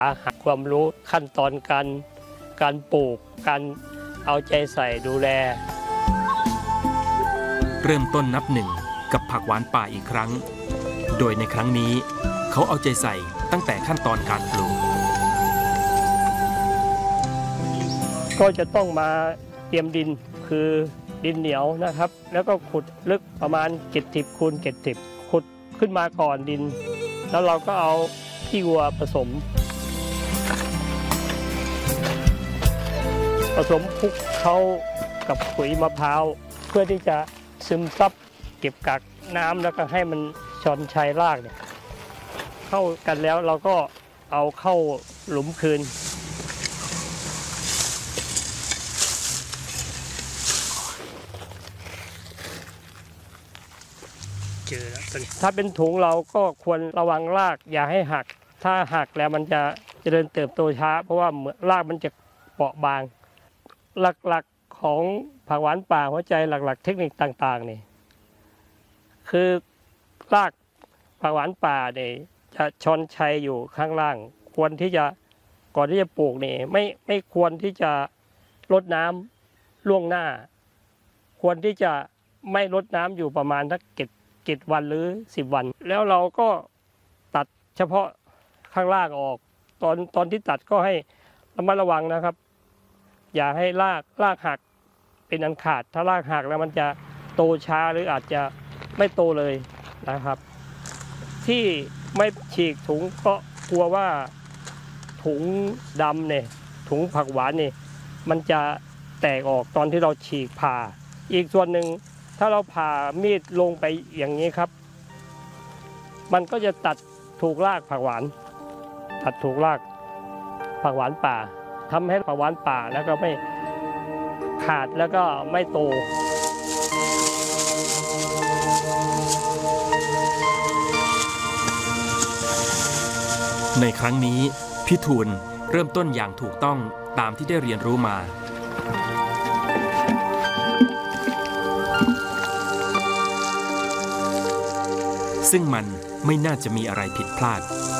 หาความรู้ขั้นตอนการปลูกการเอาใจใส่ดูแลเริ่มต้นนับหนึ่งกับผักหวานป่าอีกครั้งโดยในครั้งนี้เขาเอาใจใส่ตั้งแต่ขั้นตอนการปลูกก็จะต้องมาเตรียมดินคือดินเหนียวนะครับแล้วก็ขุดลึกประมาณ70 คูณ 70ขุดขึ้นมาก่อนดินแล้วเราก็เอาขี้วัวผสมคลุกเข้ากับปุ๋ยมะพร้าวเพื่อที่จะซึมซับเก็บกักน้ำแล้วก็ให้มันชอนชัยรากเนี่ยเข้ากันแล้วเราก็เอาเข้าหลุมคืนถ้าเป็นถุงเราก็ควรระวังรากอย่าให้หักถ้าหักแล้วมันจะเจริญเติบโตช้าเพราะว่ารากมันจะเปราะบางหลักๆของผักหวานป่าหัวใจหลักๆเทคนิคต่างๆนี่คือรากผักหวานป่าเนี่ยจะชอนชัยอยู่ข้างล่างควรที่จะก่อนที่จะปลูกนี่ไม่ควรที่จะรดน้ำล่วงหน้าควรที่จะไม่รดน้ำอยู่ประมาณสัก7 วันหรือ10 วันแล้วเราก็ตัดเฉพาะข้างล่างออกตอนที่ตัดก็ให้ระมัดระวังนะครับอย่าให้รากหักเป็นอันขาดถ้ารากหักแล้วมันจะโตช้าหรืออาจจะไม่โตเลยนะครับที่ไม่ฉีกถุงก็กลัวว่าถุงดำเนี่ยถุงผักหวานนี่มันจะแตกออกตอนที่เราฉีกผ่าอีกส่วนหนึ่งถ้าเราผ่ามีดลงไปอย่างนี้ครับมันก็จะตัดถูกรากผักหวานตัดถูกรากผักหวานป่าทำให้ผักหวานป่าแล้วก็ไม่ขาดแล้วก็ไม่โตในครั้งนี้พี่ทูลเริ่มต้นอย่างถูกต้องตามที่ได้เรียนรู้มาซึ่งมันไม่น่าจะมีอะไรผิดพลาด